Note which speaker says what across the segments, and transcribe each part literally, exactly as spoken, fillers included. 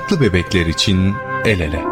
Speaker 1: Sağlıklı bebekler için el ele.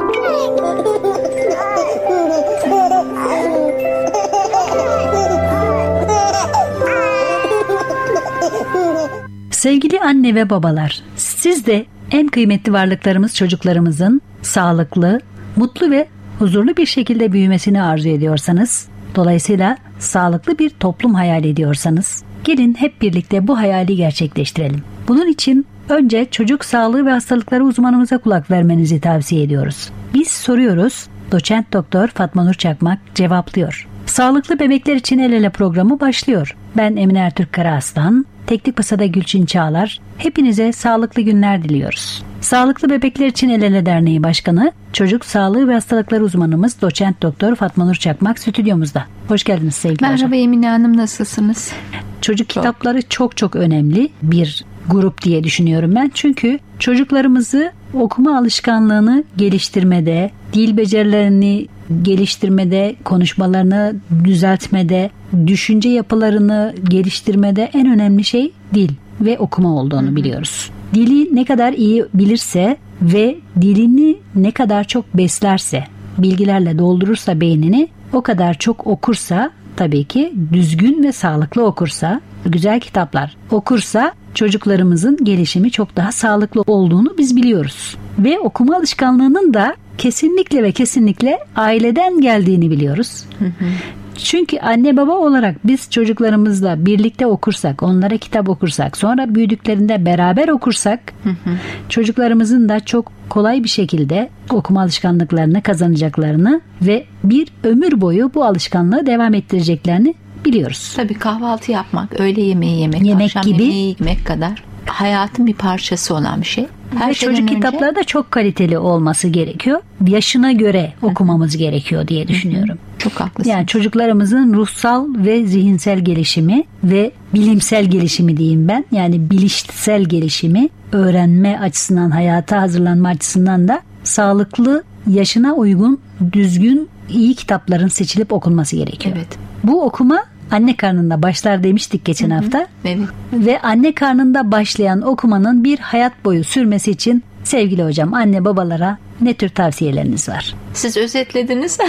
Speaker 2: Sevgili anne ve babalar, siz de en kıymetli varlıklarımız çocuklarımızın sağlıklı, mutlu ve huzurlu bir şekilde büyümesini arzu ediyorsanız, dolayısıyla sağlıklı bir toplum hayal ediyorsanız, gelin hep birlikte bu hayali gerçekleştirelim. Bunun için önce çocuk sağlığı ve hastalıkları uzmanımıza kulak vermenizi tavsiye ediyoruz. Biz soruyoruz, doçent doktor Fatma Nur Çakmak cevaplıyor. Sağlıklı bebekler için el ele programı başlıyor. Ben Emine Ertürk Karaaslan, Teknik Masada Gülçin Çağlar. Hepinize sağlıklı günler diliyoruz. Sağlıklı Bebekler için El Ele Derneği Başkanı, Çocuk Sağlığı ve Hastalıkları uzmanımız Doçent Doktor Fatma Nur Çakmak stüdyomuzda. Hoş geldiniz sevgili
Speaker 3: Merhaba
Speaker 2: hocam.
Speaker 3: Merhaba Emine Hanım, nasılsınız?
Speaker 2: Çocuk çok. kitapları çok çok önemli bir grup diye düşünüyorum ben. Çünkü çocuklarımızı okuma alışkanlığını geliştirmede, dil becerilerini geliştirmede, konuşmalarını düzeltmede, düşünce yapılarını geliştirmede en önemli şey dil ve okuma olduğunu Hı-hı. biliyoruz. Dili ne kadar iyi bilirse ve dilini ne kadar çok beslerse, bilgilerle doldurursa beynini, o kadar çok okursa, tabii ki düzgün ve sağlıklı okursa, güzel kitaplar okursa çocuklarımızın gelişimi çok daha sağlıklı olduğunu biz biliyoruz. Ve okuma alışkanlığının da kesinlikle ve kesinlikle aileden geldiğini biliyoruz. Hı hı. Çünkü anne baba olarak biz çocuklarımızla birlikte okursak, onlara kitap okursak, sonra büyüdüklerinde beraber okursak, hı hı. çocuklarımızın da çok kolay bir şekilde okuma alışkanlıklarını kazanacaklarını ve bir ömür boyu bu alışkanlığı devam ettireceklerini biliyoruz.
Speaker 3: Tabii kahvaltı yapmak, öğle yemeği yemek,
Speaker 2: yemek
Speaker 3: akşam
Speaker 2: gibi,
Speaker 3: yemeği yemek kadar hayatın bir parçası olan bir şey.
Speaker 2: Her ve çocuk önce... kitapları da çok kaliteli olması gerekiyor. Yaşına göre okumamız Hı-hı. gerekiyor diye düşünüyorum.
Speaker 3: Hı-hı. Çok haklısınız.
Speaker 2: Yani çocuklarımızın ruhsal ve zihinsel gelişimi ve bilimsel gelişimi diyeyim ben. Yani bilişsel gelişimi, öğrenme açısından, hayata hazırlanma açısından da sağlıklı, yaşına uygun, düzgün, iyi kitapların seçilip okunması gerekiyor.
Speaker 3: Evet.
Speaker 2: Bu okuma anne karnında başlar demiştik geçen Hı-hı. hafta.
Speaker 3: Evet.
Speaker 2: Ve anne karnında başlayan okumanın bir hayat boyu sürmesi için sevgili hocam, anne babalara ne tür tavsiyeleriniz var?
Speaker 3: Siz özetlediniz.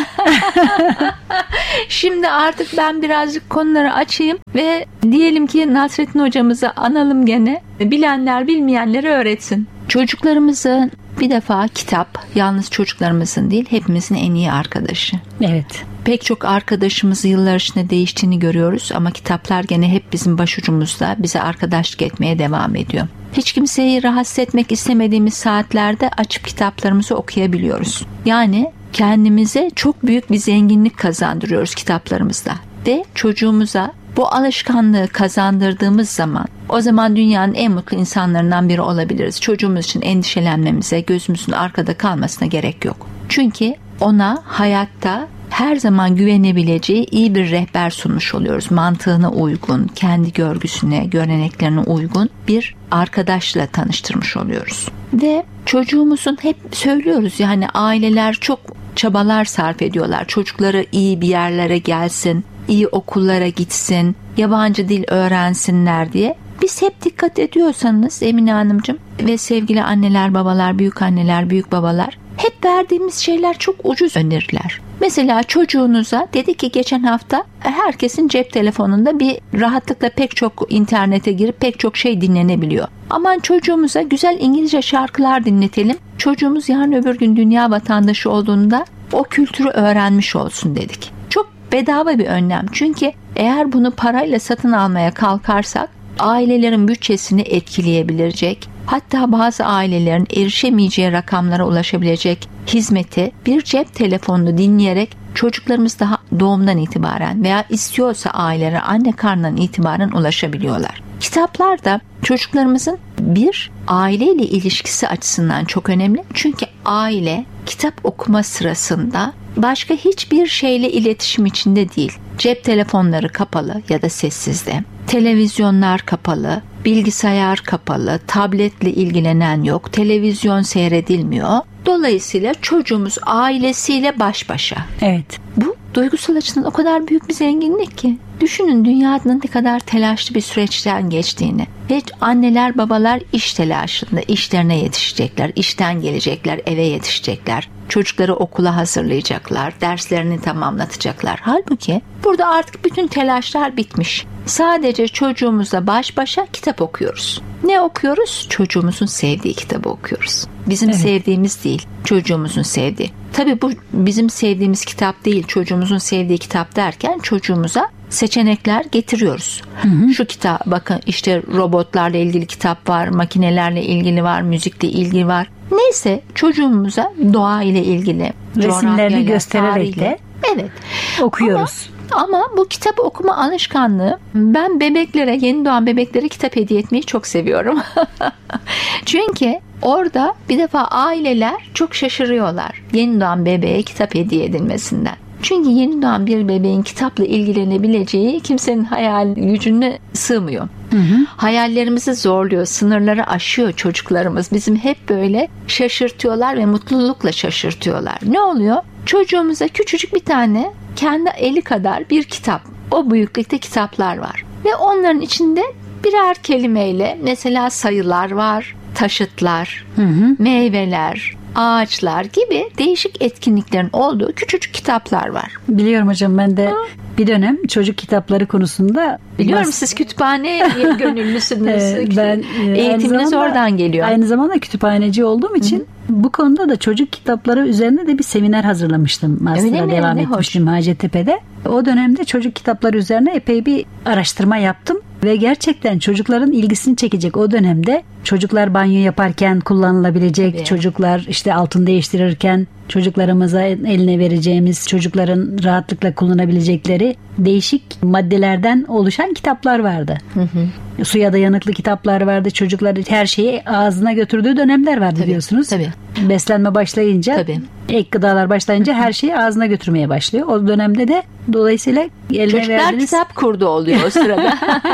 Speaker 3: Şimdi artık ben birazcık konuları açayım ve diyelim ki Nasrettin hocamızı analım gene. Bilenler bilmeyenlere öğretsin. Çocuklarımızın bir defa kitap yalnız çocuklarımızın değil, hepimizin en iyi arkadaşı.
Speaker 2: Evet.
Speaker 3: Pek çok arkadaşımız yıllar içinde değiştiğini görüyoruz ama kitaplar gene hep bizim başucumuzda, bize arkadaşlık etmeye devam ediyor. Hiç kimseyi rahatsız etmek istemediğimiz saatlerde açıp kitaplarımızı okuyabiliyoruz. Yani kendimize çok büyük bir zenginlik kazandırıyoruz kitaplarımızda. Ve çocuğumuza bu alışkanlığı kazandırdığımız zaman o zaman dünyanın en mutlu insanlarından biri olabiliriz. Çocuğumuz için endişelenmemize, gözümüzün arkada kalmasına gerek yok. Çünkü ona hayatta her zaman güvenebileceği iyi bir rehber sunmuş oluyoruz. Mantığına uygun, kendi görgüsüne, göreneklerine uygun bir arkadaşla tanıştırmış oluyoruz. Ve çocuğumuzun hep söylüyoruz yani aileler çok çabalar sarf ediyorlar. Çocukları iyi bir yerlere gelsin, iyi okullara gitsin, yabancı dil öğrensinler diye. Biz hep dikkat ediyorsanız Emine Hanımcığım ve sevgili anneler, babalar, büyük anneler, büyük babalar, hep verdiğimiz şeyler çok ucuz öneriler. Mesela çocuğunuza dedi ki geçen hafta herkesin cep telefonunda bir rahatlıkla pek çok internete girip pek çok şey dinlenebiliyor. Aman çocuğumuza güzel İngilizce şarkılar dinletelim. Çocuğumuz yarın öbür gün dünya vatandaşı olduğunda o kültürü öğrenmiş olsun dedik. Çok bedava bir önlem. Çünkü eğer bunu parayla satın almaya kalkarsak ailelerin bütçesini etkileyebilecek, hatta bazı ailelerin erişemeyeceği rakamlara ulaşabilecek hizmeti bir cep telefonunu dinleyerek çocuklarımız daha doğumdan itibaren veya istiyorsa ailelere anne karnından itibaren ulaşabiliyorlar. Kitaplar da çocuklarımızın bir aileyle ilişkisi açısından çok önemli. Çünkü aile kitap okuma sırasında başka hiçbir şeyle iletişim içinde değil. Cep telefonları kapalı ya da sessizde. Televizyonlar kapalı. bilgisayar kapalı, tabletle ilgilenen yok, televizyon seyredilmiyor. Dolayısıyla çocuğumuz ailesiyle baş başa.
Speaker 2: Evet.
Speaker 3: Bu duygusal açıdan o kadar büyük bir zenginlik ki. Düşünün dünyanın ne kadar telaşlı bir süreçten geçtiğini. Ve anneler babalar iş telaşında, işlerine yetişecekler, işten gelecekler, eve yetişecekler. Çocukları okula hazırlayacaklar, derslerini tamamlatacaklar. Halbuki burada artık bütün telaşlar bitmiş. Sadece çocuğumuzla baş başa kitap okuyoruz. Ne okuyoruz? Çocuğumuzun sevdiği kitabı okuyoruz. Bizim evet. sevdiğimiz değil, çocuğumuzun sevdiği. Tabii bu bizim sevdiğimiz kitap değil, çocuğumuzun sevdiği kitap derken çocuğumuza seçenekler getiriyoruz. Hı hı. Şu kitap, bakın işte robotlarla ilgili kitap var, makinelerle ilgili var, müzikle ilgili var. Neyse çocuğumuza doğa ile ilgili,
Speaker 2: resimlerini göstererek de
Speaker 3: evet
Speaker 2: okuyoruz.
Speaker 3: Ama, ama bu kitap okuma alışkanlığı, ben bebeklere, yeni doğan bebeklere kitap hediye etmeyi çok seviyorum. Çünkü orada bir defa aileler çok şaşırıyorlar yeni doğan bebeğe kitap hediye edilmesinden. Çünkü yeni doğan bir bebeğin kitapla ilgilenebileceği kimsenin hayal gücüne sığmıyor. Hı hı. Hayallerimizi zorluyor, sınırları aşıyor çocuklarımız. Bizim hep böyle şaşırtıyorlar ve mutlulukla şaşırtıyorlar. Ne oluyor? Çocuğumuza küçücük bir tane kendi eli kadar bir kitap, o büyüklükte kitaplar var. Ve onların içinde birer kelimeyle mesela sayılar var, taşıtlar, hı hı. meyveler, ağaçlar gibi değişik etkinliklerin olduğu küçücük kitaplar var.
Speaker 2: Biliyorum hocam, ben de ha. bir dönem çocuk kitapları konusunda
Speaker 3: biliyorum bas- siz kütüphane gönüllüsünüz. ben eğitiminiz
Speaker 2: zamanda,
Speaker 3: oradan geliyor.
Speaker 2: Aynı zamanda kütüphaneci olduğum için Hı-hı. bu konuda da çocuk kitapları üzerine de bir seminer hazırlamıştım. Master'a devam ne etmiştim hoş. Hacettepe'de. O dönemde çocuk kitapları üzerine epey bir araştırma yaptım ve gerçekten çocukların ilgisini çekecek o dönemde çocuklar banyo yaparken kullanılabilecek, Tabii. çocuklar işte altın değiştirirken çocuklarımıza eline vereceğimiz, çocukların rahatlıkla kullanabilecekleri değişik maddelerden oluşan kitaplar vardı. Hı hı. Suya dayanıklı kitaplar vardı. Çocuklar her şeyi ağzına götürdüğü dönemler vardı tabii, biliyorsunuz.
Speaker 3: Tabii.
Speaker 2: Beslenme başlayınca, tabii. ek gıdalar başlayınca her şeyi ağzına götürmeye başlıyor. O dönemde de dolayısıyla eline
Speaker 3: çocuklar
Speaker 2: verdiğiniz...
Speaker 3: kitap kurdu oluyor o sırada.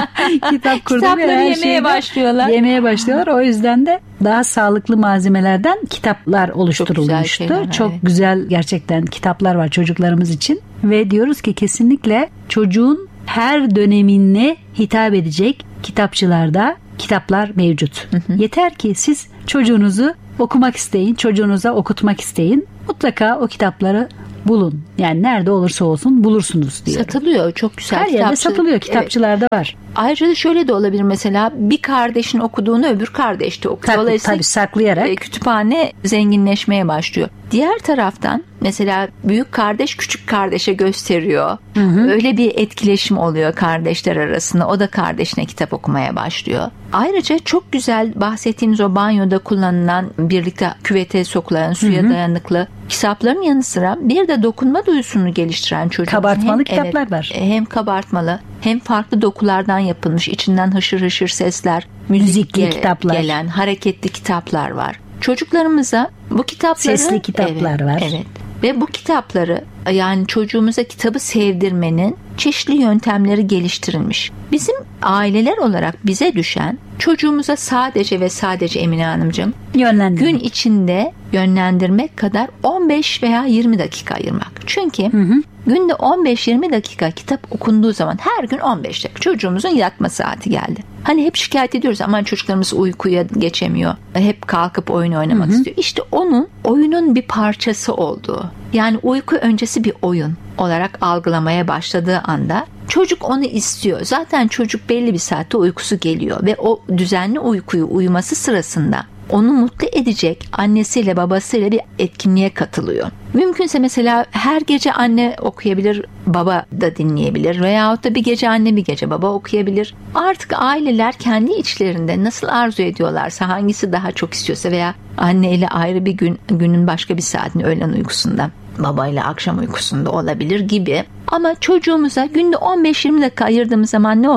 Speaker 2: kitap kurdu
Speaker 3: Kitapları yemeye başlıyorlar.
Speaker 2: Yemeye başlıyorlar. O yüzden de daha sağlıklı malzemelerden kitaplar oluşturulmuştu. Çok güzel, şeyler, Çok evet. güzel gerçekten kitaplar var çocuklarımız için. Ve diyoruz ki kesinlikle çocuğun her dönemine hitap edecek kitapçılarda kitaplar mevcut. Hı hı. Yeter ki siz çocuğunuzu okumak isteyin, çocuğunuza okutmak isteyin. Mutlaka o kitapları bulun. Yani nerede olursa olsun bulursunuz diyor.
Speaker 3: Satılıyor. Çok güzel.
Speaker 2: Her yerde satılıyor. Kitapçılarda evet. var.
Speaker 3: Ayrıca da şöyle de olabilir mesela bir kardeşin okuduğunu öbür kardeş de okuyor.
Speaker 2: Tabii, tabii saklayarak.
Speaker 3: Kütüphane zenginleşmeye başlıyor. Diğer taraftan mesela büyük kardeş küçük kardeşe gösteriyor. Hı hı. Öyle bir etkileşim oluyor kardeşler arasında. O da kardeşine kitap okumaya başlıyor. Ayrıca çok güzel bahsettiğimiz o banyoda kullanılan birlikte küvete sokulan suya hı hı. dayanıklı kitapların yanı sıra bir de dokunma duyusunu geliştiren çocuğun.
Speaker 2: Kabartmalı
Speaker 3: hem,
Speaker 2: kitaplar
Speaker 3: evet,
Speaker 2: var.
Speaker 3: Hem kabartmalı hem farklı dokulardan yapılmış, içinden hışır hışır sesler, müzikli ge- kitaplar, gelen hareketli kitaplar var. Çocuklarımıza bu kitapları
Speaker 2: sesli kitaplar
Speaker 3: evet,
Speaker 2: var.
Speaker 3: Evet. Ve bu kitapları yani çocuğumuza kitabı sevdirmenin çeşitli yöntemleri geliştirilmiş. Bizim aileler olarak bize düşen çocuğumuza sadece ve sadece Emine Hanımcığım gün içinde yönlendirmek kadar on beş veya yirmi dakika ayırmak. Çünkü hı hı. günde on beş yirmi dakika kitap okunduğu zaman her gün on beş dakika çocuğumuzun yatma saati geldi. Hani hep şikayet ediyoruz aman çocuklarımız uykuya geçemiyor. Hep kalkıp oyun oynamak hı hı. istiyor. İşte onun oyunun bir parçası olduğu. Yani uyku öncesi bir oyun olarak algılamaya başladığı anda çocuk onu istiyor. Zaten çocuk belli bir saatte uykusu geliyor ve o düzenli uykuyu uyuması sırasında onu mutlu edecek annesiyle babasıyla bir etkinliğe katılıyor. Mümkünse mesela her gece anne okuyabilir, baba da dinleyebilir veyahut da bir gece anne bir gece baba okuyabilir. Artık aileler kendi içlerinde nasıl arzu ediyorlarsa, hangisi daha çok istiyorsa veya anneyle ayrı bir gün, günün başka bir saatini öğlen uykusunda, babayla akşam uykusunda olabilir gibi. Ama çocuğumuza günde on beş yirmi dakika ayırdığımız zaman ne oluyor?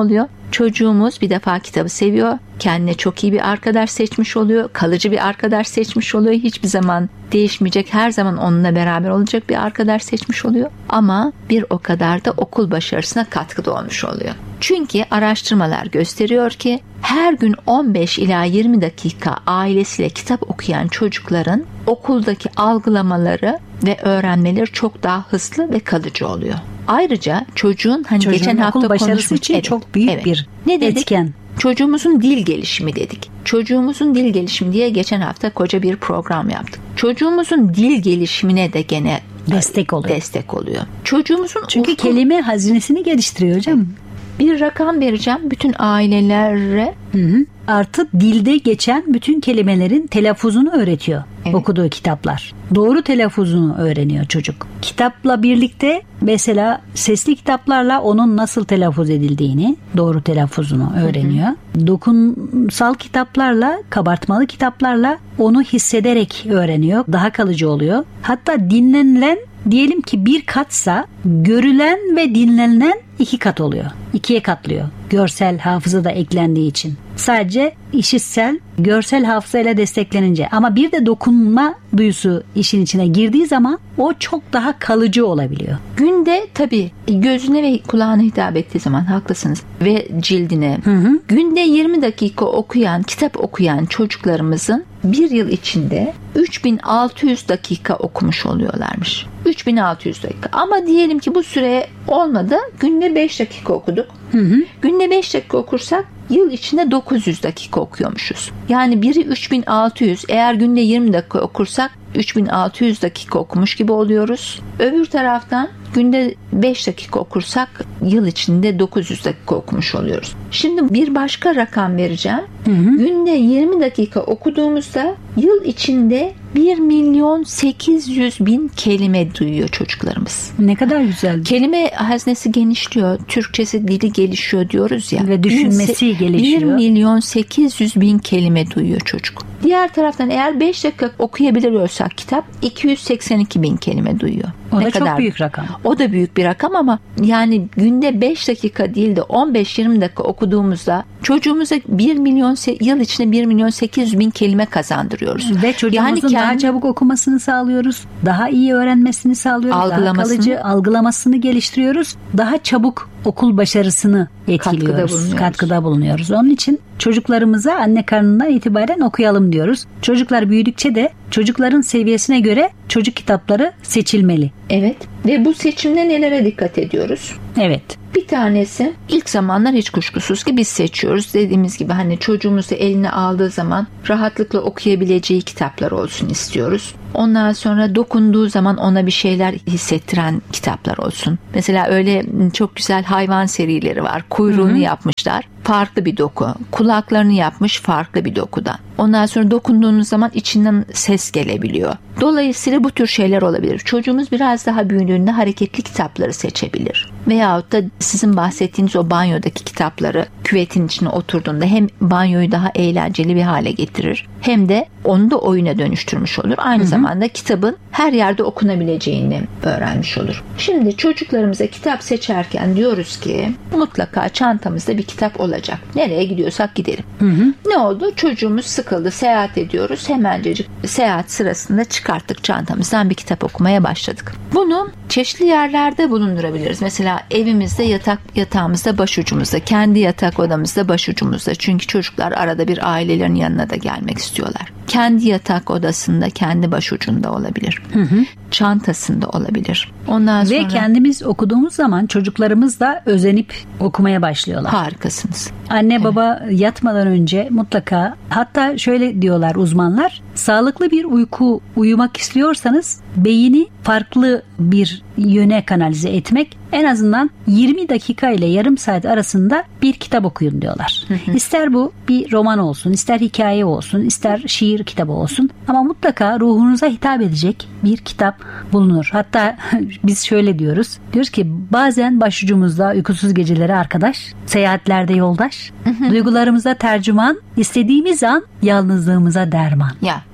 Speaker 3: Çocuğumuz bir defa kitabı seviyor. Kendine çok iyi bir arkadaş seçmiş oluyor. Kalıcı bir arkadaş seçmiş oluyor. Hiçbir zaman değişmeyecek, her zaman onunla beraber olacak bir arkadaş seçmiş oluyor. Ama bir o kadar da okul başarısına katkıda olmuş oluyor. Çünkü araştırmalar gösteriyor ki her gün on beş ila yirmi dakika ailesiyle kitap okuyan çocukların okuldaki algılamaları ve öğrenmeleri çok daha hızlı ve kalıcı oluyor. Ayrıca çocuğun hani
Speaker 2: Çocuğun
Speaker 3: geçen hafta
Speaker 2: okul başarısı
Speaker 3: konuşmuş,
Speaker 2: için
Speaker 3: evet,
Speaker 2: çok büyük
Speaker 3: evet.
Speaker 2: bir
Speaker 3: ne dedik?
Speaker 2: etken.
Speaker 3: Çocuğumuzun dil gelişimi dedik. Çocuğumuzun dil gelişimi diye geçen hafta koca bir program yaptık. Çocuğumuzun dil gelişimine de gene
Speaker 2: destek oluyor.
Speaker 3: Destek oluyor. Çocuğumuzun
Speaker 2: Çünkü
Speaker 3: ufku...
Speaker 2: kelime hazinesini geliştiriyor hocam.
Speaker 3: Bir rakam vereceğim bütün ailelere.
Speaker 2: Hı hı. Artı dilde geçen bütün kelimelerin telaffuzunu öğretiyor. Evet. Okuduğu kitaplar. Doğru telaffuzunu öğreniyor çocuk. Kitapla birlikte mesela sesli kitaplarla onun nasıl telaffuz edildiğini, doğru telaffuzunu öğreniyor. Hı hı. Dokunsal kitaplarla, kabartmalı kitaplarla onu hissederek öğreniyor. Daha kalıcı oluyor. Hatta dinlenilen, diyelim ki bir katsa, görülen ve dinlenilen iki kat oluyor. İkiye katlıyor. Görsel hafıza da eklendiği için. Sadece işitsel, görsel hafızayla desteklenince. Ama bir de dokunma duyusu işin içine girdiği zaman o çok daha kalıcı olabiliyor.
Speaker 3: Günde tabii gözüne ve kulağına hitap ettiği zaman haklısınız. Ve cildine. Hı hı. Günde yirmi dakika okuyan, kitap okuyan çocuklarımızın bir yıl içinde üç bin altı yüz dakika okumuş oluyorlarmış. üç bin altı yüz dakika. Ama diyelim ki bu süre olmadı. Günde beş dakika okuduk. Hı hı. Günde beş dakika okursak yıl içinde dokuz yüz dakika okuyormuşuz. Yani biri üç bin altı yüz, eğer günde yirmi dakika okursak üç bin altı yüz dakika okumuş gibi oluyoruz. Öbür taraftan günde beş dakika okursak yıl içinde dokuz yüz dakika okumuş oluyoruz. Şimdi bir başka rakam vereceğim. Hı hı. Günde yirmi dakika okuduğumuzda yıl içinde bir milyon sekiz yüz bin kelime duyuyor çocuklarımız.
Speaker 2: Ne kadar güzel.
Speaker 3: Kelime haznesi genişliyor. Türkçesi, dili gelişiyor diyoruz ya.
Speaker 2: Ve düşünmesi gelişiyor.
Speaker 3: bir milyon sekiz yüz bin kelime duyuyor çocuk. Diğer taraftan eğer beş dakika okuyabiliyorsak kitap iki yüz seksen iki bin kelime duyuyor.
Speaker 2: O
Speaker 3: ne
Speaker 2: da
Speaker 3: kadar?
Speaker 2: Çok büyük rakam.
Speaker 3: O da büyük bir rakam ama yani günde beş dakika değil de on beş yirmi dakika okuduğumuzda çocuğumuza bir milyon yıl içinde bir milyon sekiz yüz bin kelime kazandırıyoruz.
Speaker 2: Ve çocuğumuzun yani kendi, daha çabuk okumasını sağlıyoruz. Daha iyi öğrenmesini sağlıyoruz. Daha kalıcı algılamasını geliştiriyoruz. Daha çabuk okul başarısını etkiliyoruz. Katkıda bulunuyoruz. Katkıda bulunuyoruz. Onun için çocuklarımıza anne karnından itibaren okuyalım diyoruz. Çocuklar büyüdükçe de çocukların seviyesine göre çocuk kitapları seçilmeli.
Speaker 3: Evet. Ve bu seçimde nelere dikkat ediyoruz?
Speaker 2: Evet.
Speaker 3: Bir tanesi, ilk zamanlar hiç kuşkusuz ki biz seçiyoruz. Dediğimiz gibi hani çocuğumuzu eline aldığı zaman rahatlıkla okuyabileceği kitaplar olsun istiyoruz. Ondan sonra dokunduğu zaman ona bir şeyler hissettiren kitaplar olsun. Mesela öyle çok güzel hayvan serileri var. Kuyruğunu, hı hı, yapmışlar. Farklı bir doku. Kulaklarını yapmış farklı bir dokudan. Ondan sonra dokunduğunuz zaman içinden ses gelebiliyor. Dolayısıyla bu tür şeyler olabilir. Çocuğumuz biraz daha büyüdüğünde hareketli kitapları seçebilir. Veyahut da sizin bahsettiğiniz o banyodaki kitapları küvetin içine oturduğunda hem banyoyu daha eğlenceli bir hale getirir, hem de onu da oyuna dönüştürmüş olur. Aynı, hı hı, zamanda kitabın her yerde okunabileceğini öğrenmiş olur. Şimdi çocuklarımıza kitap seçerken diyoruz ki mutlaka çantamızda bir kitap olacak. Nereye gidiyorsak gidelim. Hı hı. Ne oldu? Çocuğumuz sıkıldı, seyahat ediyoruz. Hemencecik seyahat sırasında çıkarttık çantamızdan bir kitap okumaya başladık. Bunu çeşitli yerlerde bulundurabiliriz. Mesela evimizde, yatak yatağımızda, başucumuzda, kendi yatak odamızda, başucumuzda. Çünkü çocuklar arada bir ailelerin yanına da gelmek istiyorlar. Kendi yatak odasında, kendi başucunda olabilir. Hı hı. Çantasında olabilir. Ondan sonra...
Speaker 2: Ve kendimiz okuduğumuz zaman çocuklarımız da özenip okumaya başlıyorlar.
Speaker 3: Harikasınız.
Speaker 2: Anne, evet, baba yatmadan önce mutlaka, hatta şöyle diyorlar uzmanlar, sağlıklı bir uyku uyumak istiyorsanız beyni farklı bir yöne kanalize etmek, en azından yirmi dakika ile yarım saat arasında bir kitap okuyun diyorlar. Hı hı. İster bu bir roman olsun, ister hikaye olsun, ister şiir kitabı olsun, ama mutlaka ruhunuza hitap edecek bir kitap bulunur. Hatta biz şöyle diyoruz. Diyoruz ki bazen başucumuzda uykusuz geceleri arkadaş, seyahatlerde yoldaş, hı hı, duygularımıza tercüman, istediğimiz an yalnızlığımıza derman.
Speaker 3: Ya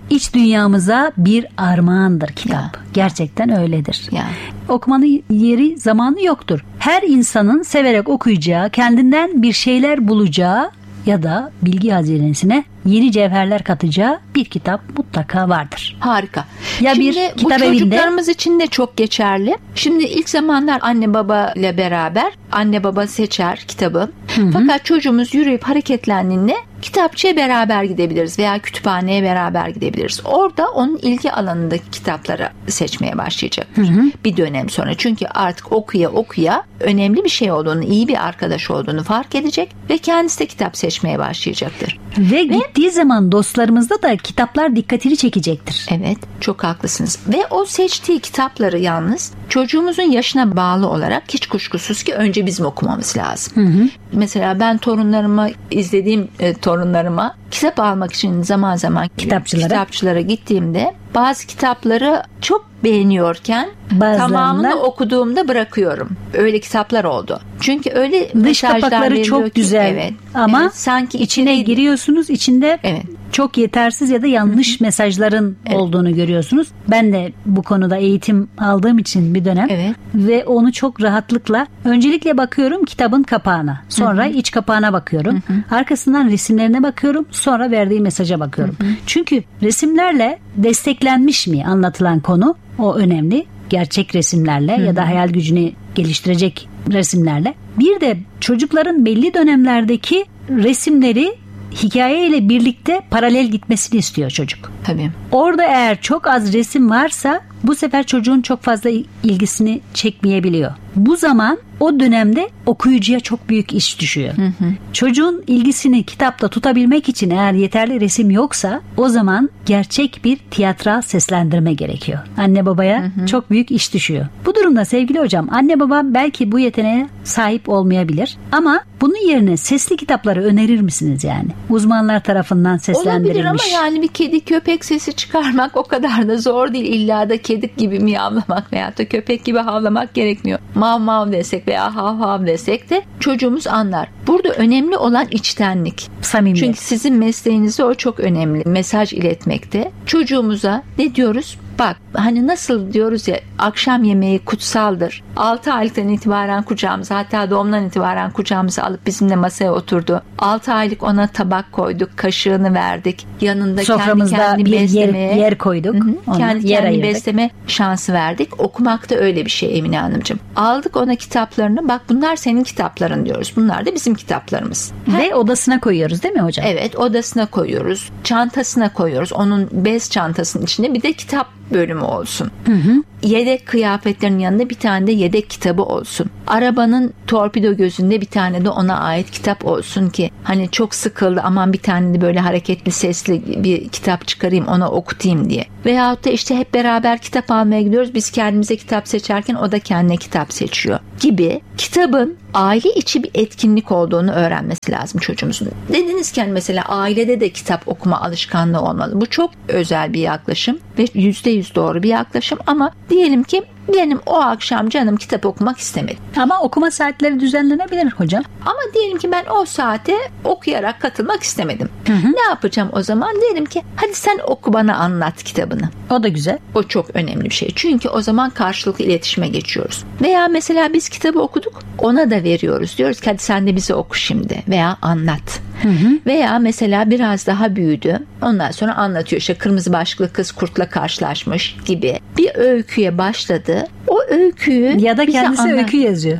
Speaker 2: iç dünyamıza bir armağandır kitap.
Speaker 3: Ya.
Speaker 2: Gerçekten öyledir.
Speaker 3: Ya.
Speaker 2: Okumanın yeri, zamanı yoktur. Her insanın severek okuyacağı, kendinden bir şeyler bulacağı ya da bilgi hazinesine yeni cevherler katacağı bir kitap mutlaka vardır.
Speaker 3: Harika.
Speaker 2: Ya
Speaker 3: Şimdi
Speaker 2: bir
Speaker 3: bu
Speaker 2: kitap evinde,
Speaker 3: çocuklarımız için de çok geçerli. Şimdi ilk zamanlar anne baba ile beraber anne baba seçer kitabı.
Speaker 2: Hı hı.
Speaker 3: Fakat çocuğumuz yürüyüp hareketlendiğinde kitapçıya beraber gidebiliriz veya kütüphaneye beraber gidebiliriz. Orada onun ilgi alanındaki kitapları seçmeye başlayacaktır.
Speaker 2: Hı hı.
Speaker 3: Bir dönem sonra. Çünkü artık okuya okuya önemli bir şey olduğunu, iyi bir arkadaş olduğunu fark edecek ve kendisi de kitap seçmeye başlayacaktır.
Speaker 2: Ve, ve gittiği zaman dostlarımızda da kitaplar dikkatini çekecektir.
Speaker 3: Evet, çok haklısınız. Ve o seçtiği kitapları yalnız çocuğumuzun yaşına bağlı olarak hiç kuşkusuz ki önce bizim okumamız lazım.
Speaker 2: Hı hı.
Speaker 3: Mesela ben torunlarıma, izlediğim e, torunlarıma kitap almak için zaman zaman
Speaker 2: Kitapçılara.
Speaker 3: kitapçılara gittiğimde bazı kitapları çok beğeniyorken
Speaker 2: Bazılarına-
Speaker 3: tamamını okuduğumda bırakıyorum. Öyle kitaplar oldu. Çünkü öyle
Speaker 2: Dış
Speaker 3: mesajlar
Speaker 2: kapakları
Speaker 3: veriliyor
Speaker 2: çok
Speaker 3: ki,
Speaker 2: güzel
Speaker 3: evet,
Speaker 2: ama
Speaker 3: evet, sanki
Speaker 2: içine
Speaker 3: içeri-
Speaker 2: giriyorsunuz, içinde
Speaker 3: Evet.
Speaker 2: çok yetersiz ya da yanlış mesajların
Speaker 3: Evet.
Speaker 2: olduğunu görüyorsunuz. Ben de bu konuda eğitim aldığım için bir dönem
Speaker 3: Evet.
Speaker 2: ve onu çok rahatlıkla öncelikle bakıyorum kitabın kapağına, sonra iç kapağına bakıyorum, arkasından resimlerine bakıyorum, sonra verdiği mesaja bakıyorum. Çünkü resimlerle desteklenmiş mi anlatılan konu, o önemli. Gerçek resimlerle ya da hayal gücünü geliştirecek resimlerle. Bir de çocukların belli dönemlerdeki resimleri hikayeyle birlikte paralel gitmesini istiyor çocuk.
Speaker 3: Tabii.
Speaker 2: Orada eğer çok az resim varsa bu sefer çocuğun çok fazla ilgisini çekmeyebiliyor. Bu zaman o dönemde okuyucuya çok büyük iş düşüyor. Hı hı. Çocuğun ilgisini kitapta tutabilmek için eğer yeterli resim yoksa o zaman gerçek bir tiyatral seslendirme gerekiyor. Anne babaya hı hı. çok büyük iş düşüyor. Bu durumda sevgili hocam, anne baba belki bu yeteneğe sahip olmayabilir ama bunun yerine sesli kitapları önerir misiniz yani? Uzmanlar tarafından seslendirilmiş.
Speaker 3: Olabilir ama yani bir kedi köpek sesi çıkarmak o kadar da zor değil. İlla da kedi gibi miyavlamak veya da köpek gibi havlamak gerekmiyor. Mav mav desek veya hav hav desek de çocuğumuz anlar. Burada önemli olan içtenlik.
Speaker 2: Samimiyet.
Speaker 3: Çünkü sizin mesleğinizde o çok önemli. Mesaj iletmekte. Çocuğumuza ne diyoruz? Bak hani nasıl diyoruz ya, akşam yemeği kutsaldır. altı aylıktan itibaren kucağımıza, hatta doğumdan itibaren kucağımıza alıp bizimle masaya oturdu. altı aylık ona tabak koyduk, kaşığını verdik. Yanında
Speaker 2: soframızda
Speaker 3: kendi kendini
Speaker 2: bir
Speaker 3: beslemeye,
Speaker 2: yer, yer koyduk.
Speaker 3: Hı hı,
Speaker 2: Ona
Speaker 3: kendi
Speaker 2: yer
Speaker 3: kendini
Speaker 2: ayırdık.
Speaker 3: besleme şansı verdik. Okumak da öyle bir şey Emine Hanımcığım. Aldık ona kitaplarını. Bak bunlar senin kitapların diyoruz. Bunlar da bizim kitaplarımız.
Speaker 2: Ve odasına koyuyoruz değil mi hocam?
Speaker 3: Evet, odasına koyuyoruz. Çantasına koyuyoruz. Onun bez çantasının içinde bir de kitap bölümü olsun.
Speaker 2: Hı hı.
Speaker 3: Yedek kıyafetlerin yanında bir tane de yedek kitabı olsun. Arabanın torpido gözünde bir tane de ona ait kitap olsun ki hani çok sıkıldı, aman bir tane de böyle hareketli sesli bir kitap çıkarayım ona okutayım diye. Veyahut da işte hep beraber kitap almaya gidiyoruz. Biz kendimize kitap seçerken o da kendine kitap seçiyor gibi. Kitabın aile içi bir etkinlik olduğunu öğrenmesi lazım çocuğumuzun. Dediniz ki mesela ailede de kitap okuma alışkanlığı olmalı. Bu çok özel bir yaklaşım ve yüzde yüz doğru bir yaklaşım ama diyelim ki benim o akşam canım kitap okumak istemedi.
Speaker 2: Ama okuma saatleri düzenlenebilir hocam.
Speaker 3: Ama diyelim ki ben o saate okuyarak katılmak istemedim. Hı hı. Ne yapacağım o zaman? Diyelim ki hadi sen oku bana anlat kitabını.
Speaker 2: O da güzel.
Speaker 3: O çok önemli bir şey. Çünkü o zaman karşılıklı iletişime geçiyoruz. Veya mesela biz kitabı okuduk, ona da veriyoruz. Diyoruz ki hadi sen de bize oku şimdi veya anlat. Hı hı. Veya mesela biraz daha büyüdü. Ondan sonra anlatıyor. İşte kırmızı başlıklı kız kurtla karşılaşmış gibi. Bir öyküye başladı. O öyküyü
Speaker 2: ya da kendisi
Speaker 3: anlat-
Speaker 2: öykü yazıyor.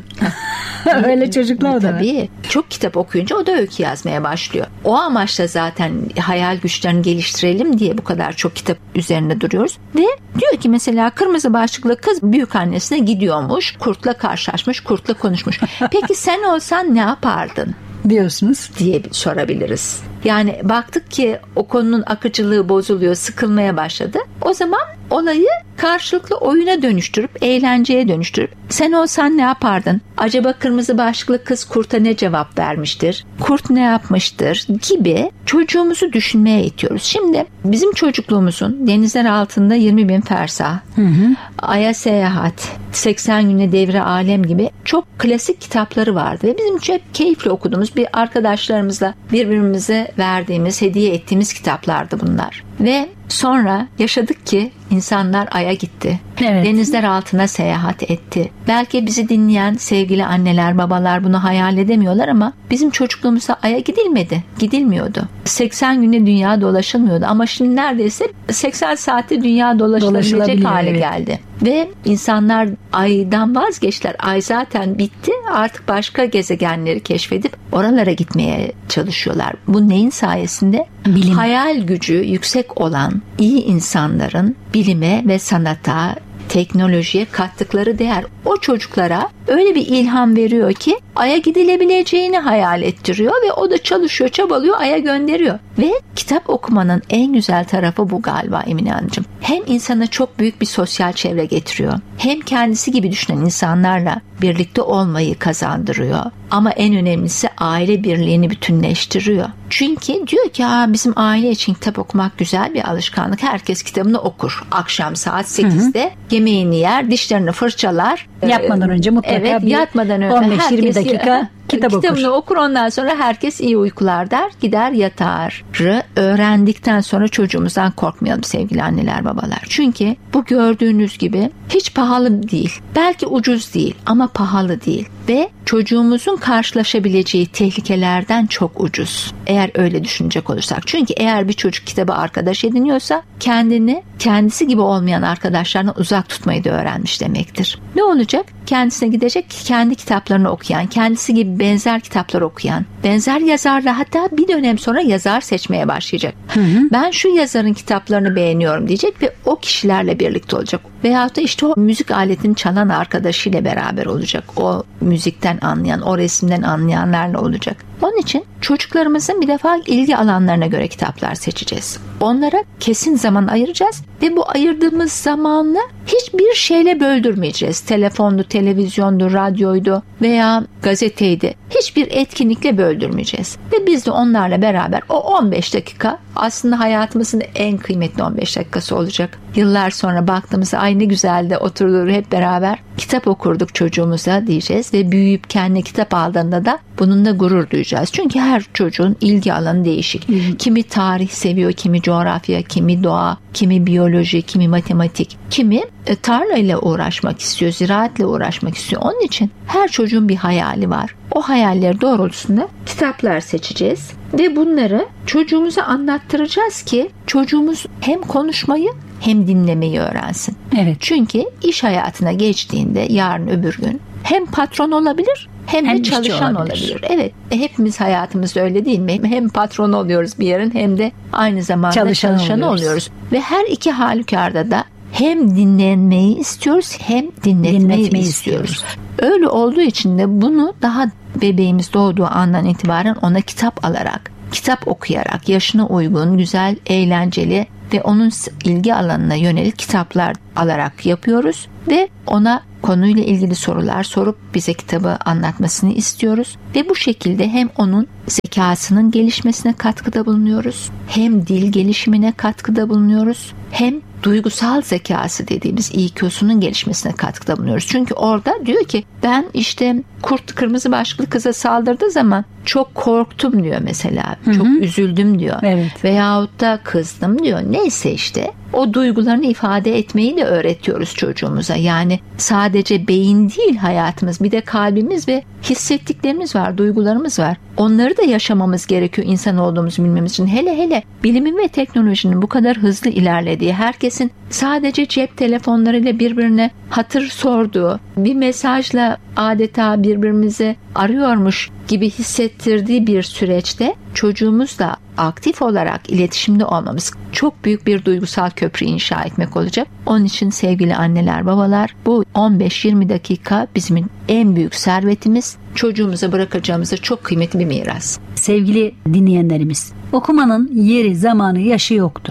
Speaker 2: Öyle çocuklar da var.
Speaker 3: Tabii. Çok kitap okuyunca o da öykü yazmaya başlıyor. O amaçla zaten hayal güçlerini geliştirelim diye bu kadar çok kitap üzerinde duruyoruz. Ve diyor ki mesela kırmızı başlıklı kız büyükannesine gidiyormuş. Kurtla karşılaşmış, kurtla konuşmuş. Peki sen olsan ne yapardın?
Speaker 2: Diyorsunuz.
Speaker 3: Diye sorabiliriz. Yani baktık ki o konunun akıcılığı bozuluyor, sıkılmaya başladı. O zaman olayı karşılıklı oyuna dönüştürüp, eğlenceye dönüştürüp, sen olsan ne yapardın? Acaba kırmızı başlıklı kız kurta ne cevap vermiştir? Kurt ne yapmıştır? Gibi çocuğumuzu düşünmeye itiyoruz. Şimdi bizim çocukluğumuzun denizler altında yirmi bin fersah, hı hı. Ay'a seyahat, seksen günde devre alem gibi çok klasik kitapları vardı. Ve bizim çok keyifli okuduğumuz, bir arkadaşlarımızla birbirimize verdiğimiz, hediye ettiğimiz kitaplardı bunlar. Ve sonra yaşadık ki insanlar Ay'a gitti. Evet. Denizler altına seyahat etti. Belki bizi dinleyen sevgili anneler, babalar bunu hayal edemiyorlar ama bizim çocukluğumuzda Ay'a gidilmedi. Gidilmiyordu. seksen günde dünya dolaşılmıyordu ama şimdi neredeyse seksen saatte dünya dolaşılabilecek hale evet. geldi. Ve insanlar Ay'dan vazgeçtiler. Ay zaten bitti. Artık başka gezegenleri keşfedip oralara gitmeye çalışıyorlar. Bu neyin sayesinde? Bilim. Hayal gücü yüksek olan iyi insanların bilime ve sanata, teknolojiye kattıkları değer o çocuklara öyle bir ilham veriyor ki Ay'a gidilebileceğini hayal ettiriyor ve o da çalışıyor, çabalıyor, Ay'a gönderiyor. Ve kitap okumanın en güzel tarafı bu galiba Emine Hanımcığım. Hem insana çok büyük bir sosyal çevre getiriyor, hem kendisi gibi düşünen insanlarla birlikte olmayı kazandırıyor. Ama en önemlisi aile birliğini bütünleştiriyor. Çünkü diyor ki bizim aile için kitap okumak güzel bir alışkanlık. Herkes kitabını okur. Akşam saat sekizde hı hı. yemeğini yer, dişlerini fırçalar.
Speaker 2: Yatmadan önce mutlaka
Speaker 3: evet,
Speaker 2: bir
Speaker 3: yatmadan önce
Speaker 2: on beş yirmi dakika kitap okur.
Speaker 3: Kitabını okur, ondan sonra herkes iyi uykular der, gider yatar. Öğrendikten sonra çocuğumuzdan korkmayalım sevgili anneler babalar. Çünkü bu gördüğünüz gibi hiç pahalı değil. Belki ucuz değil ama pahalı değil. Ve çocuğumuzun karşılaşabileceği tehlikelerden çok ucuz. Eğer öyle düşünecek olursak. Çünkü eğer bir çocuk kitabı arkadaş ediniyorsa kendini kendisi gibi olmayan arkadaşlarına uzak tutmayı da öğrenmiş demektir. Ne olacak? Kendisine gidecek, kendi kitaplarını okuyan, kendisi gibi benzer kitaplar okuyan, benzer yazarla hatta bir dönem sonra yazar seçmeye başlayacak. Hı hı. Ben şu yazarın kitaplarını beğeniyorum diyecek ve o kişilerle birlikte olacak. Veyahut da işte o müzik aletini çalan arkadaşıyla beraber olacak. O müzikten anlayan, o resimden anlayanlarla olacak. Onun için çocuklarımızın bir defa ilgi alanlarına göre kitaplar seçeceğiz. Onlara kesin zaman ayıracağız ve bu ayırdığımız zamanla hiçbir şeyle böldürmeyeceğiz. Telefondu, televizyondu, radyoydu veya gazeteydi. Hiçbir etkinlikle böldürmeyeceğiz. Ve biz de onlarla beraber o on beş dakika aslında hayatımızın en kıymetli on beş dakikası olacak. Yıllar sonra baktığımızda ay ne güzel de oturur hep beraber kitap okurduk çocuğumuza diyeceğiz ve büyüyüp kendi kitap aldığında da bununla gurur duyacağız. Çünkü her çocuğun ilgi alanı değişik. Hı. Kimi tarih seviyor, kimi coğrafya, kimi doğa, kimi biyoloji, kimi matematik, kimi e, tarlayla uğraşmak istiyor, ziraatle uğraşmak istiyor. Onun için her çocuğun bir hayali var. O hayalleri doğrultusunda kitaplar seçeceğiz ve bunları çocuğumuza anlattıracağız ki çocuğumuz hem konuşmayı hem dinlemeyi öğrensin. Evet. Çünkü iş hayatına geçtiğinde yarın öbür gün hem patron olabilir hem, hem de çalışan olabilir. olabilir. Evet. Hepimiz hayatımızda öyle değil mi? Hem patron oluyoruz bir yerin hem de aynı zamanda çalışan, çalışan oluyoruz. oluyoruz. Ve her iki halükarda da hem dinlenmeyi istiyoruz hem dinletmeyi, dinletmeyi istiyoruz. istiyoruz. Öyle olduğu için de bunu daha bebeğimiz doğduğu andan itibaren ona kitap alarak, kitap okuyarak, yaşına uygun, güzel, eğlenceli ve onun ilgi alanına yönelik kitaplar alarak yapıyoruz ve ona konuyla ilgili sorular sorup bize kitabı anlatmasını istiyoruz ve bu şekilde hem onun zekasının gelişmesine katkıda bulunuyoruz, hem dil gelişimine katkıda bulunuyoruz, hem duygusal zekası dediğimiz İ Q'sunun gelişmesine katkıda bulunuyoruz. Çünkü orada diyor ki ben işte kurt kırmızı başlıklı kıza saldırdığı zaman çok korktum diyor mesela. Hı hı. Çok üzüldüm diyor. Evet. Veyahut da kızdım diyor. Neyse işte o duygularını ifade etmeyi de öğretiyoruz çocuğumuza. Yani sadece beyin değil hayatımız, bir de kalbimiz ve hissettiklerimiz var, duygularımız var. Onları da yaşamamız gerekiyor insan olduğumuzu bilmemiz için. Hele hele bilimin ve teknolojinin bu kadar hızlı ilerlediği, herkesin sadece cep telefonlarıyla birbirine hatır sorduğu, bir mesajla adeta birbirimizi arıyormuş gibi hissettirdiği bir süreçte çocuğumuzla aktif olarak iletişimde olmamız çok büyük bir duygusal köprü inşa etmek olacak. Onun için sevgili anneler, babalar, bu on beş yirmi dakika bizim en büyük servetimiz, çocuğumuza bırakacağımız çok kıymetli bir miras.
Speaker 2: Sevgili dinleyenlerimiz, okumanın yeri, zamanı, yaşı yoktur.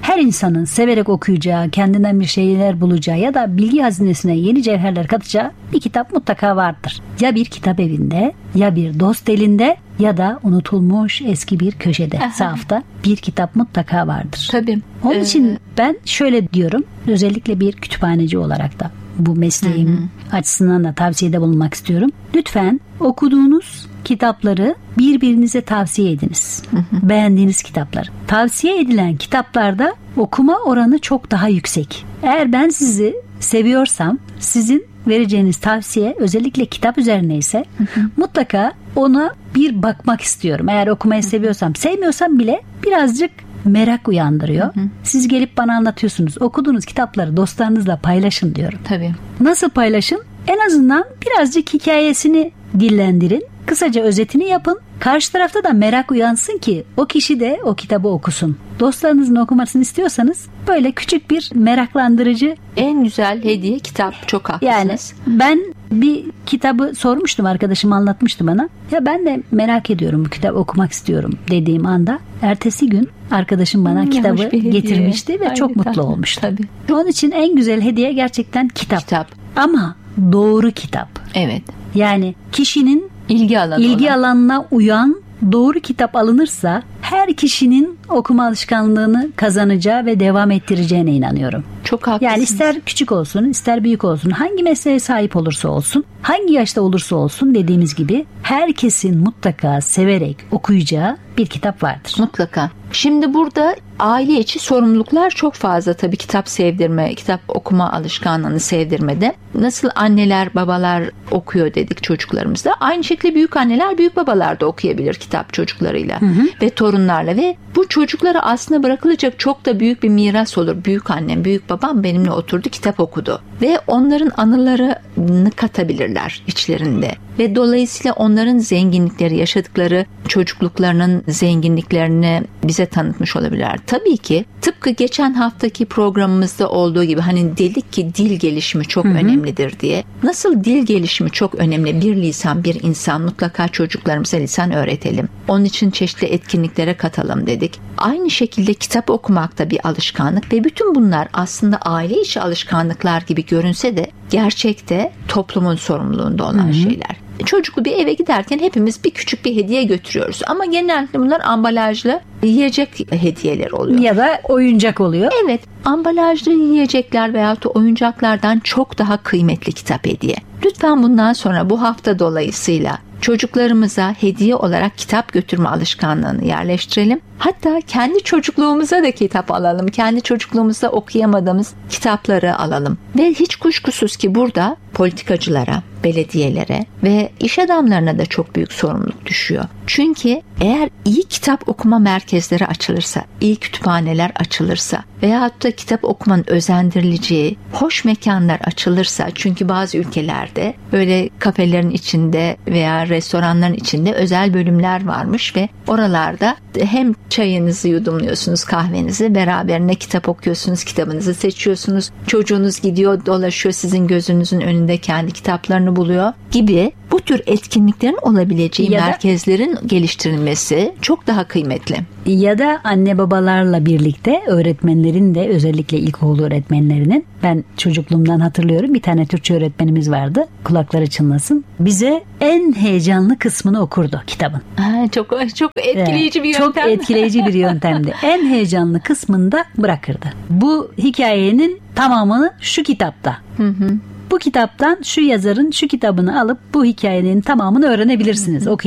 Speaker 2: her insanın severek okuyacağı, kendinden bir şeyler bulacağı ya da bilgi hazinesine yeni cevherler katacağı bir kitap mutlaka vardır. Ya bir kitap evinde, ya bir dost elinde, ya da unutulmuş eski bir köşede, sahafta bir kitap mutlaka vardır.
Speaker 3: Tabii.
Speaker 2: Onun
Speaker 3: ee...
Speaker 2: için ben şöyle diyorum, özellikle bir kütüphaneci olarak da bu mesleğim hı hı. açısından da tavsiyede bulunmak istiyorum. Lütfen okuduğunuz kitapları birbirinize tavsiye ediniz. Hı hı. Beğendiğiniz kitaplar. Tavsiye edilen kitaplarda okuma oranı çok daha yüksek. Eğer ben sizi seviyorsam, sizin vereceğiniz tavsiye özellikle kitap üzerine ise hı hı. mutlaka ona bir bakmak istiyorum. Eğer okumayı seviyorsam, sevmiyorsam bile birazcık merak uyandırıyor. Hı hı. Siz gelip bana anlatıyorsunuz. Okuduğunuz kitapları dostlarınızla paylaşın diyorum.
Speaker 3: Tabii.
Speaker 2: Nasıl paylaşın? En azından birazcık hikayesini dillendirin. Kısaca özetini yapın. Karşı tarafta da merak uyansın ki o kişi de o kitabı okusun. Dostlarınızın okumasını istiyorsanız böyle küçük bir meraklandırıcı.
Speaker 3: En güzel hediye kitap. Çok haklısınız.
Speaker 2: Yani ben bir kitabı sormuştum, arkadaşım anlatmıştı bana. Ya ben de merak ediyorum, bu kitabı okumak istiyorum dediğim anda ertesi gün arkadaşım bana hmm, kitabı getirmişti ve Ay, çok mutlu olmuştu. Tabii. Onun için en güzel hediye gerçekten kitap.
Speaker 3: Kitap.
Speaker 2: Ama doğru kitap.
Speaker 3: Evet.
Speaker 2: Yani kişinin
Speaker 3: ilgi alanı
Speaker 2: ilgi
Speaker 3: olan.
Speaker 2: alanına uyan doğru kitap alınırsa her kişinin okuma alışkanlığını kazanacağı ve devam ettireceğine inanıyorum.
Speaker 3: Çok haklısınız.
Speaker 2: Yani ister küçük olsun, ister büyük olsun, hangi mesleğe sahip olursa olsun, hangi yaşta olursa olsun, dediğimiz gibi herkesin mutlaka severek okuyacağı bir kitap vardır.
Speaker 3: Mutlaka. Şimdi burada aile içi sorumluluklar çok fazla tabii, kitap sevdirme, kitap okuma alışkanlığını sevdirmede. Nasıl anneler, babalar okuyor dedik çocuklarımızda. Aynı şekilde büyük anneler, büyük babalar da okuyabilir kitap çocuklarıyla hı hı. ve torunlarla ve bu çocuklara aslında bırakılacak çok da büyük bir miras olur. Büyük annem, büyük babam benimle oturdu, kitap okudu ve onların anılarını katabilirler içlerinde ve dolayısıyla onların zenginlikleri, yaşadıkları çocukluklarının zenginliklerini bize tanıtmış olabilirler. Tabii ki tıpkı geçen haftaki programımızda olduğu gibi, hani dedik ki dil gelişimi çok hı hı. önemlidir diye. Nasıl dil gelişimi çok önemli, bir lisan, bir insan, mutlaka çocuklarımıza lisan öğretelim. Onun için çeşitli etkinliklere katalım dedik. Aynı şekilde kitap okumak da bir alışkanlık ve bütün bunlar aslında aile içi alışkanlıklar gibi görünse de gerçekte toplumun sorumluluğunda olan hı hı. şeyler. Çocuklu bir eve giderken hepimiz bir küçük bir hediye götürüyoruz. Ama genellikle bunlar ambalajlı yiyecek hediyeler oluyor.
Speaker 2: Ya da oyuncak oluyor.
Speaker 3: Evet, ambalajlı yiyecekler veyahut da oyuncaklardan çok daha kıymetli kitap hediye. Lütfen bundan sonra bu hafta dolayısıyla çocuklarımıza hediye olarak kitap götürme alışkanlığını yerleştirelim. Hatta kendi çocukluğumuza da kitap alalım. Kendi çocukluğumuzda okuyamadığımız kitapları alalım. Ve hiç kuşkusuz ki burada politikacılara, belediyelere ve iş adamlarına da çok büyük sorumluluk düşüyor. Çünkü eğer iyi kitap okuma merkezleri açılırsa, iyi kütüphaneler açılırsa veyahut da kitap okumanın özendirileceği hoş mekanlar açılırsa, çünkü bazı ülkelerde böyle kafelerin içinde veya restoranların içinde özel bölümler varmış ve oralarda hem çayınızı yudumluyorsunuz, kahvenizi, beraberine kitap okuyorsunuz, kitabınızı seçiyorsunuz. Çocuğunuz gidiyor, dolaşıyor, sizin gözünüzün önünde kendi kitaplarını buluyor gibi bu tür etkinliklerin olabileceği ya merkezlerin da, geliştirilmesi çok daha kıymetli.
Speaker 2: Ya da anne babalarla birlikte öğretmenlerin de, özellikle ilkokul öğretmenlerinin, ben çocukluğumdan hatırlıyorum, bir tane Türkçe öğretmenimiz vardı, kulakları çınlasın, bize en heyecanlı kısmını okurdu kitabın.
Speaker 3: Ha, çok çok etkileyici bir yöntem.
Speaker 2: Çok etkileyici bir yöntemdi. En heyecanlı kısmında bırakırdı. Bu hikayenin tamamını şu kitapta. Hı hı. Bu kitaptan şu yazarın şu kitabını alıp bu hikayenin tamamını öğrenebilirsiniz.